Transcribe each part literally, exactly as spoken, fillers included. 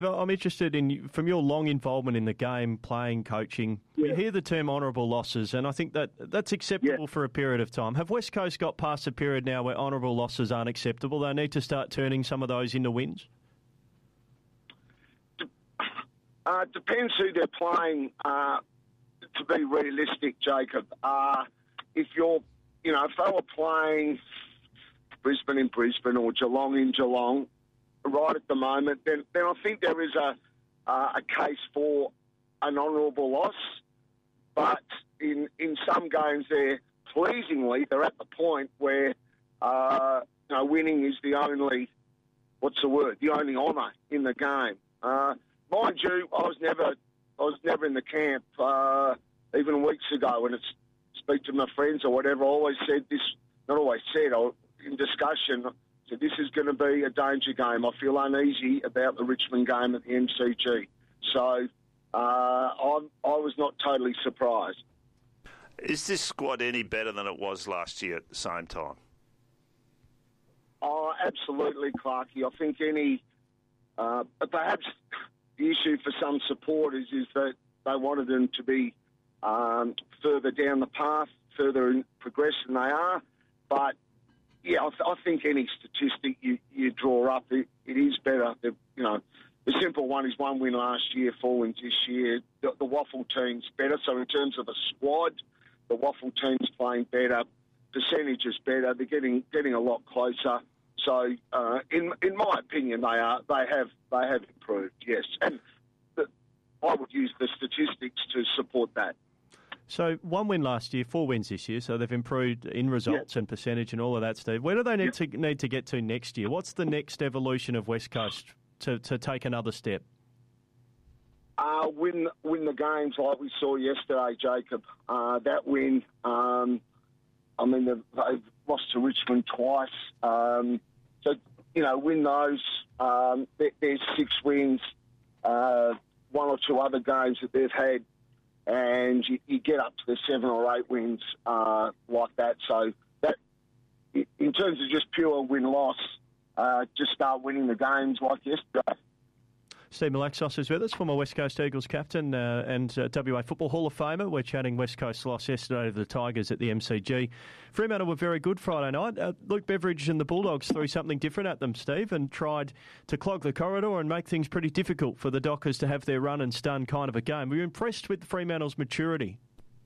Well, I'm interested in, from your long involvement in the game, playing, coaching, yeah. we hear the term honourable losses, and I think that that's acceptable yeah. for a period of time. Have West Coast got past a period now where honourable losses aren't acceptable? They need to start turning some of those into wins? Uh, depends who they're playing, uh, to be realistic, Jacob. Uh, if you're, you know, if they were playing Brisbane in Brisbane or Geelong in Geelong, right at the moment, then, then I think there is a uh, a case for an honourable loss. But in in some games, they're pleasingly they're at the point where uh, you know, winning is the only what's the word the only honour in the game. Uh, mind you, I was never I was never in the camp uh, even weeks ago when it's speak to my friends or whatever. I always said this, not always said, I, in discussion. So this is going to be a danger game. I feel uneasy about the Richmond game at the M C G. So uh, I, I was not totally surprised. Is this squad any better than it was last year at the same time? Oh, absolutely, Clarkie. I think any... Uh, perhaps the issue for some supporters is that they wanted them to be um, further down the path, further in progress than they are. But yeah, I, th- I think any statistic you, you draw up, it, it is better. The, you know, the simple one is one win last year, four wins this year. The, the Waffle team's better. So in terms of a squad, the Waffle team's playing better. Percentage is better. They're getting getting a lot closer. So uh, in in my opinion, they are they have they have improved. Yes, and the, I would use the statistics to support that. So one win last year, four wins this year, so they've improved in results yeah. and percentage and all of that, Steve. Where do they need yeah. to need to get to next year? What's the next evolution of West Coast to, to take another step? Uh, win, win the games like we saw yesterday, Jacob. Uh, that win, um, I mean, they've, they've lost to Richmond twice. Um, so, you know, win those. Um, there, there's six wins, uh, one or two other games that they've had. And you, you get up to the seven or eight wins uh, like that. So that, in terms of just pure win-loss, uh, just start winning the games like yesterday. Steve Malaxos is with us, former West Coast Eagles captain uh, and uh, W A Football Hall of Famer. We're chatting West Coast loss yesterday to the Tigers at the M C G. Fremantle were very good Friday night. Uh, Luke Beveridge and the Bulldogs threw something different at them, Steve, and tried to clog the corridor and make things pretty difficult for the Dockers to have their run and stun kind of a game. Were you impressed with Fremantle's maturity?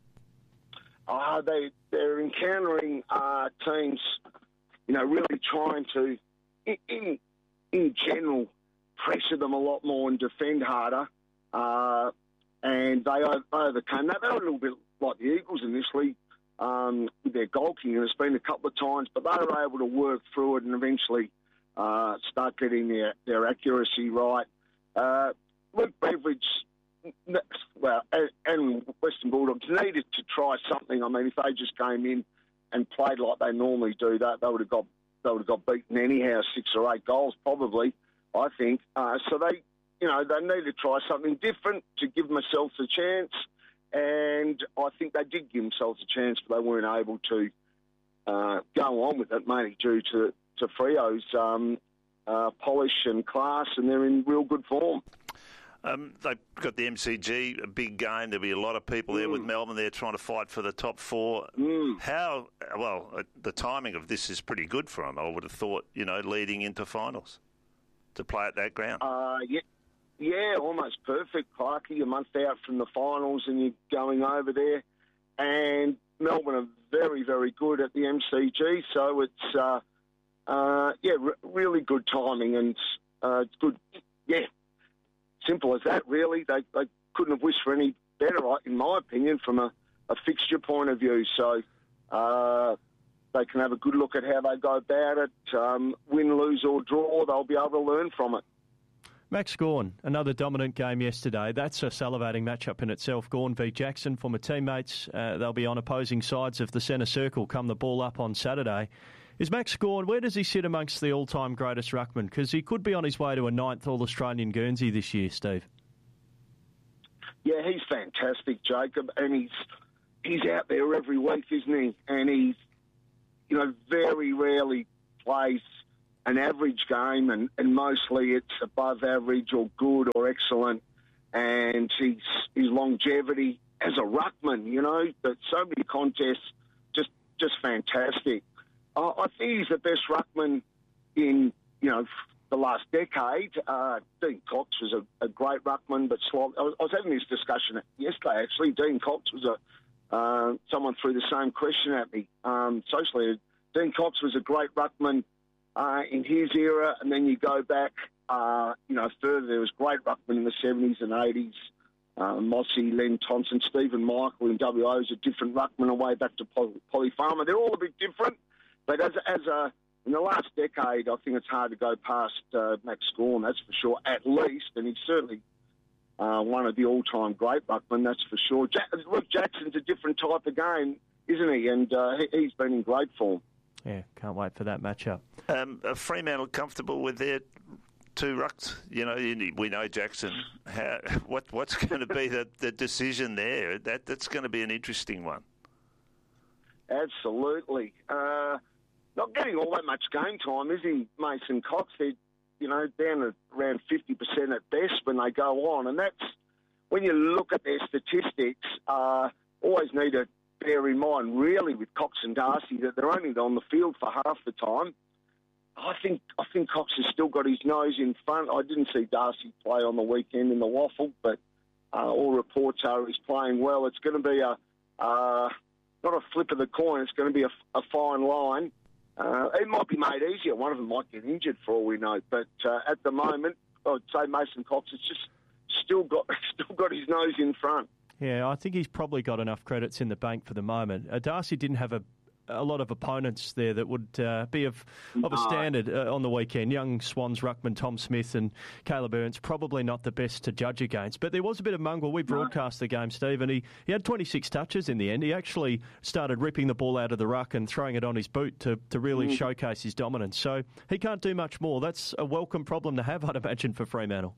Uh, they, they're encountering uh, teams, you know, really trying to, in, in, in general, pressure them a lot more and defend harder, uh, and they overcame that. They were a little bit like the Eagles initially um, with their goalkeeping, and it's been a couple of times, but they were able to work through it and eventually uh, start getting their, their accuracy right. Uh, Luke Beveridge, well, and Western Bulldogs needed to try something. I mean, if they just came in and played like they normally do, that they would have got they would have got beaten anyhow, six or eight goals probably. I think. Uh, so they, you know, they need to try something different to give themselves a chance. And I think they did give themselves a chance, but they weren't able to uh, go on with it, mainly due to, to Freo's um, uh, polish and class, and they're in real good form. Um, they've got the M C G, a big game. There'll be a lot of people there mm. with Melbourne. They're trying to fight for the top four. Mm. How, well, uh, the timing of this is pretty good for them, I would have thought, you know, leading into finals. To play at that ground? Uh, yeah, yeah, almost perfect, Clarkie. A month out from the finals and you're going over there. And Melbourne are very, very good at the M C G, so it's, uh, uh, yeah, r- really good timing and uh, it's good, yeah, simple as that, really. They, they couldn't have wished for any better, in my opinion, from a, a fixture point of view. So, uh, they can have a good look at how they go about it. Um, win, lose or draw, they'll be able to learn from it. Max Gawn, another dominant game yesterday. That's a salivating matchup in itself. Gawn v Jackson, former teammates. Uh, they'll be on opposing sides of the centre circle come the ball up on Saturday. Is Max Gawn, where does he sit amongst the all-time greatest ruckman? Because he could be on his way to a ninth All-Australian Guernsey this year, Steve. Yeah, he's fantastic, Jacob, and he's he's out there every week, isn't he? And he's, you know, very rarely plays an average game, and, and mostly it's above average or good or excellent. And his, his longevity as a ruckman, you know, but so many contests, just just fantastic. Uh, I think he's the best ruckman in, you know, the last decade. Uh, Dean Cox was a, a great ruckman, but I was, I was having this discussion yesterday, actually. Dean Cox was a, uh, someone threw the same question at me um, socially. Dean Cox was a great ruckman uh, in his era, and then you go back, uh, you know, further. There was great ruckmen in the seventies and eighties. Uh, Mossy, Len Thompson, Stephen Michael in W O is a different ruckman away back to Polly, Polly Farmer. They're all a bit different, but as as a in the last decade, I think it's hard to go past uh, Max Gawn, that's for sure, at least, and he's certainly uh, one of the all-time great ruckmen, that's for sure. Jack, look, Jackson's a different type of game, isn't he? And uh, he, he's been in great form. Yeah, can't wait for that matchup. Um, are Fremantle comfortable with their two rucks? You know, we know Jackson. How, what what's going to be the, the decision there? That that's going to be an interesting one. Absolutely. Uh, not getting all that much game time, is he, Mason Cox? They're, you know, down at around fifty percent at best when they go on, and that's when you look at their statistics. Uh, always need to bear in mind, really, with Cox and Darcy, that they're only on the field for half the time. I think I think Cox has still got his nose in front. I didn't see Darcy play on the weekend in the Waffle, but uh, all reports are he's playing well. It's going to be a uh, not a flip of the coin. It's going to be a, a fine line. Uh, it might be made easier. One of them might get injured for all we know. But uh, at the moment, I'd say Mason Cox has just still got still got his nose in front. Yeah, I think he's probably got enough credits in the bank for the moment. Uh, Darcy didn't have a a lot of opponents there that would uh, be of, of a standard uh, on the weekend. Young Swans ruckman Tom Smith and Caleb Burns, probably not the best to judge against. But there was a bit of mungle. We broadcast the game, Steve, and he, he had twenty-six touches in the end. He actually started ripping the ball out of the ruck and throwing it on his boot to, to really mm. showcase his dominance. So he can't do much more. That's a welcome problem to have, I'd imagine, for Fremantle.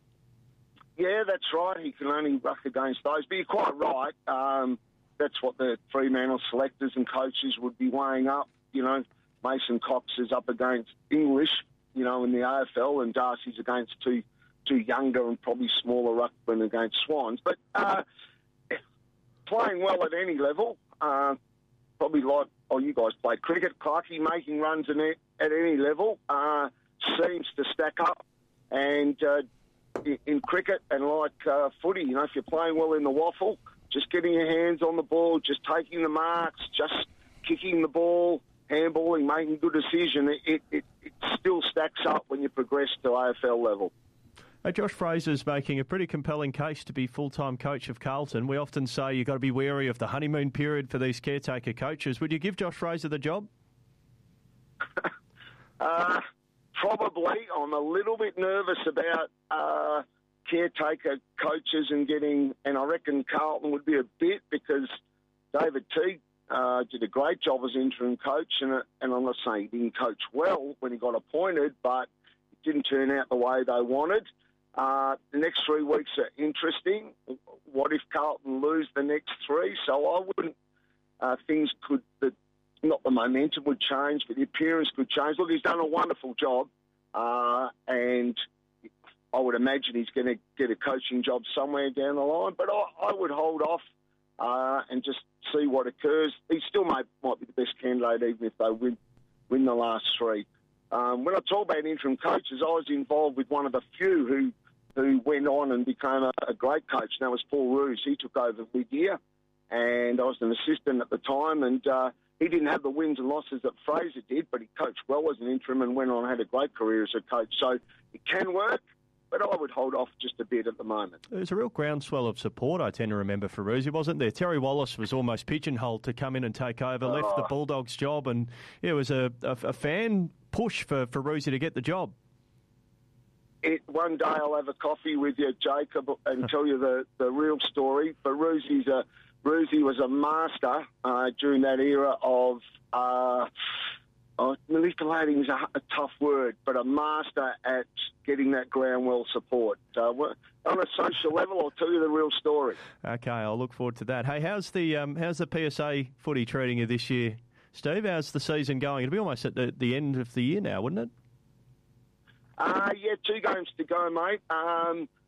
Yeah, that's right. He can only ruck against those. But you're quite right. Um, That's what the Fremantle selectors and coaches would be weighing up. You know, Mason Cox is up against English, you know, in the A F L, and Darcy's against two two younger and probably smaller ruckmen against Swans. But uh, playing well at any level, uh, probably like, oh, you guys play cricket, Clarkey making runs in it, at any level, uh, seems to stack up. And uh, in, in cricket and like uh, footy, you know, if you're playing well in the Waffle, just getting your hands on the ball, just taking the marks, just kicking the ball, handballing, making a good decision, it, it, it still stacks up when you progress to A F L level. Hey, Josh Fraser's making a pretty compelling case to be full-time coach of Carlton. We often say you've got to be wary of the honeymoon period for these caretaker coaches. Would you give Josh Fraser the job? uh, probably. I'm a little bit nervous about... Uh, caretaker coaches and getting, and I reckon Carlton would be a bit, because David Teague uh, did a great job as interim coach, and, and I'm not saying he didn't coach well when he got appointed, but it didn't turn out the way they wanted. Uh, the next three weeks are interesting. What if Carlton lose the next three? So I wouldn't, uh, things could, the, not the momentum would change, but the appearance could change. Look, he's done a wonderful job, uh, and I would imagine he's going to get a coaching job somewhere down the line, but I, I would hold off uh, and just see what occurs. He still might, might be the best candidate, even if they win win the last three. Um, when I talk about interim coaches, I was involved with one of the few who who went on and became a, a great coach, and that was Paul Roos. He took over mid-year, and I was an assistant at the time, and uh, he didn't have the wins and losses that Fraser did, but he coached well as an interim and went on and had a great career as a coach. So it can work, but I would hold off just a bit at the moment. There's a real groundswell of support, I tend to remember, for Roosie, wasn't there? Terry Wallace was almost pigeonholed to come in and take over, oh. left the Bulldogs job, and yeah, it was a, a, a fan push for, for Roosie to get the job. It, one day I'll have a coffee with you, Jacob, and tell you the, the real story. But Roosie's a, Roosie was a master uh, during that era of... Uh, Oh, manipulating is a, a tough word, but a master at getting that ground well support. So on a social level, I'll tell you the real story. Okay, I'll look forward to that. Hey, how's the um, how's the P S A footy treating you this year, Steve? How's the season going? It'll be almost at the, the end of the year now, wouldn't it? Uh, yeah, two games to go, mate. Um,